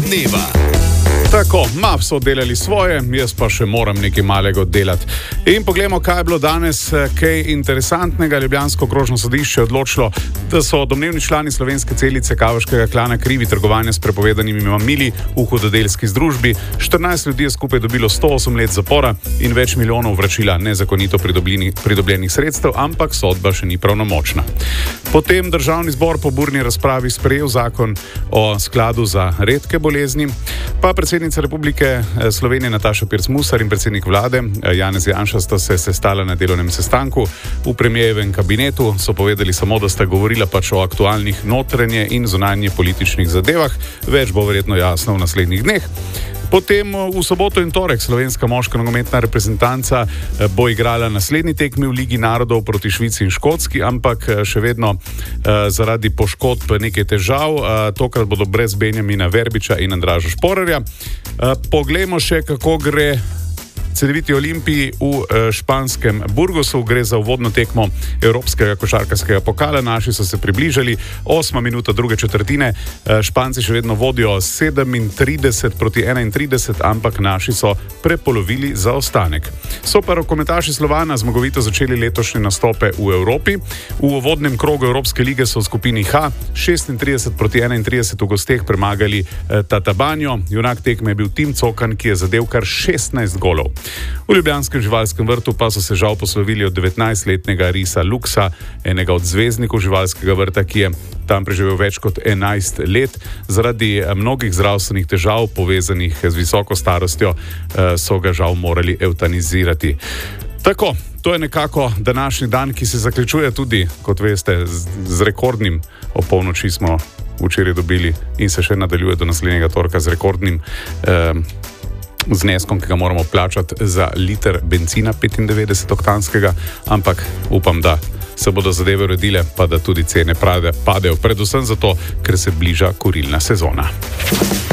dneva. Tako, MAP so delali svoje, jaz pa še moram nekaj malega oddelati. In poglejmo, kaj je bilo danes kaj interesantnega. Ljubljansko okrožno sodišče je odločilo, da so domnevni člani slovenske celice kavaškega klana krivi trgovanja s prepovedanimi mamili v hudodelski združbi. 14 ljudi je skupaj dobilo 108 let zapora in več milijonov vračila nezakonito pridobljenih sredstev, ampak sodba še ni pravnomočna. Potem Državni zbor po burni razpravi sprejel zakon o skladu za redke bolezni, pa predsednica Republike Slovenije Nataša Pirc Musar in predsednik vlade Janez Janša sta se sestala na delovnem sestanku. V premierjevem kabinetu so povedali samo, da sta govorila pač o aktualnih notranje in zunanje političnih zadevah. Več bo verjetno jasno v naslednjih dneh. Potem v soboto in torek slovenska moška nogometna reprezentanca bo igrala naslednji tekmi v Ligi narodov proti Švici in Škotski, ampak še vedno zaradi poškodb nekaj težav. Tokrat bodo brez Benjamina Verbiča in Andraža Šporarja. Poglejmo še, kako gre Cedeviti Olimpiji v španskem Burgosu. Gre za uvodno tekmo Evropskega košarkarskega pokala. Naši so se približali. 8. minuta druge četrtine. Španci še vedno vodijo 37 proti 31, ampak naši so prepolovili zaostanek. So pa rokometaši Slovana zmagovito začeli letošnje nastope v Evropi. V uvodnem krogu Evropske lige so v skupini H 36 proti 31 v gosteh premagali Tatabanjo. Junak tekme je bil Tim Cokan, ki je zadel kar 16 golov. V ljubljanskem živalskem vrtu pa so se žal poslovili od 19-letnega Risa Luksa, enega od zvezdnikov živalskega vrta, ki je tam preživel več kot 11 let. Zaradi mnogih zdravstvenih težav povezanih z visoko starostjo so ga žal morali evtanizirati. Tako, to je nekako današnji dan, ki se zaključuje tudi, kot veste, z rekordnim, o polnoči smo včeraj dobili in se še nadaljuje do naslednjega torka z rekordnim zneskom, ki ga moramo plačati za liter bencina 95-oktanskega, ampak upam, da se bodo zadeve uredile, pa da tudi cene padejo, predvsem zato, ker se bliža kurilna sezona.